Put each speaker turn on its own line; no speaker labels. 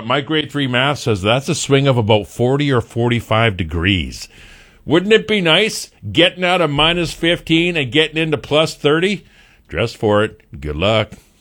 but my grade 3 math says that's a swing of about 40 or 45 degrees. Wouldn't it be nice getting out of -15 and getting into +30? Dress for it. Good luck.